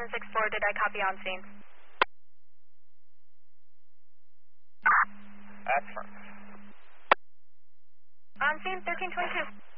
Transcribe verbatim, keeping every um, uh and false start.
seven six four, did I copy on scene? Excellent. On scene, thirteen twenty-two.